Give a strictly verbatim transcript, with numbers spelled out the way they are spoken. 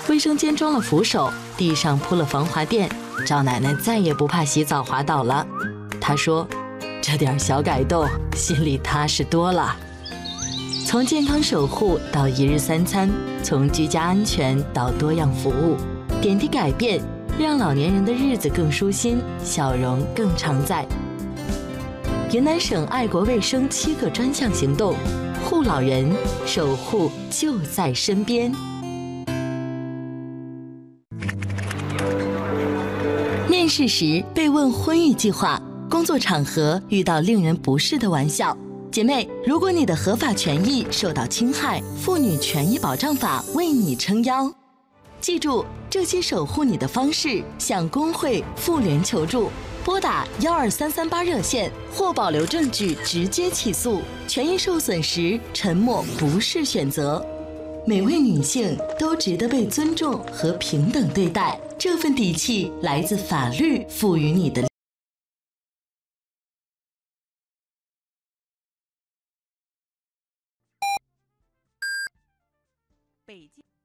卫生间装了扶手，地上铺了防滑垫，赵奶奶再也不怕洗澡滑倒了。她说：“这点小改动，心里踏实多了。”从健康守护到一日三餐，从居家安全到多样服务，点滴改变，让老年人的日子更舒心，笑容更常在。云南省爱国卫生七个专项行动，护老人，守护就在身边。面试时被问婚育计划，工作场合遇到令人不适的玩笑。姐妹，如果你的合法权益受到侵害，妇女权益保障法为你撑腰。记住，这些守护你的方式，向工会、妇联求助，拨打幺二三三八热线或保留证据直接起诉。权益受损时，沉默不是选择。每位女性都值得被尊重和平等对待，这份底气来自法律赋予你的。 北京。